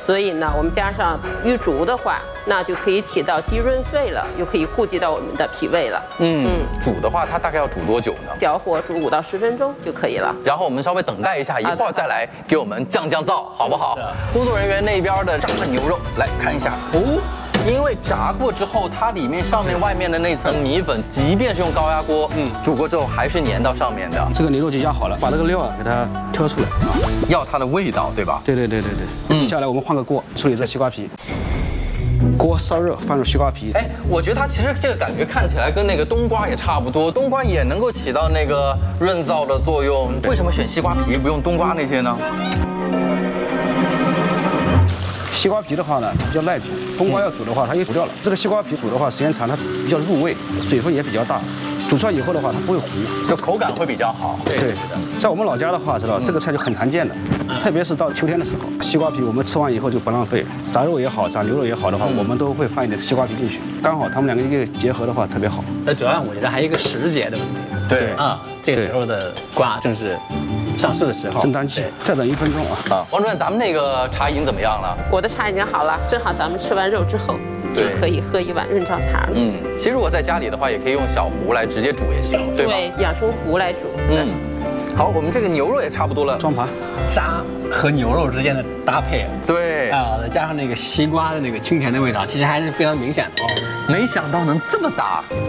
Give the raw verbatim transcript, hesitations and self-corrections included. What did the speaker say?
所以呢，我们加上玉竹的话，那就可以起到既润肺了，又可以顾及到我们的脾胃了。 嗯嗯，煮的话，它大概要煮多久呢？ 小火煮五到十分钟就可以了。 然后我们稍微等待一下，一会儿再来给我们降降燥，好不好？工作人员那边的炸的牛肉，来看一下哦。因为炸过之后，它里面上面外面的那层米粉，即便是用高压锅，嗯，煮过之后还是粘到上面的。 这个牛肉就压好了，把这个料啊给它挑出来啊， 要它的味道，对吧？ 对对对对对。嗯，接下来我们换个锅处理这西瓜皮。锅烧热，放入西瓜皮。 哎，我觉得它其实这个感觉看起来跟那个冬瓜也差不多，冬瓜也能够起到那个润燥的作用。为什么选西瓜皮不用冬瓜那些呢？ 西瓜皮的话呢，它比较耐煮；冬瓜要煮的话，它又煮掉了。这个西瓜皮煮的话，时间长它比较入味，水分也比较大。煮出来以后的话，它不会糊， 就口感会比较好。 对，在我们老家的话，知道这个菜就很常见的，特别是到秋天的时候，西瓜皮我们吃完以后就不浪费，炸肉也好，炸牛肉也好的话，我们都会放一点西瓜皮进去，刚好他们两个一个结合的话特别好。 那主要我觉得还有一个时节的问题。 对啊，这个时候的瓜正是上市的时候， 正当季，再等一分钟啊。 啊，王主任，咱们那个茶已经怎么样了？ 我的茶已经好了，正好咱们吃完肉之后就可以喝一碗润燥茶了。 嗯，其实我在家里的话，也可以用小壶来直接煮也行，对吧？ 对，养生壶来煮。 嗯，好，我们这个牛肉也差不多了， 装盘。 渣和牛肉之间的搭配， 对啊，再加上那个西瓜的那个清甜的味道，其实还是非常明显的。 没想到能这么搭。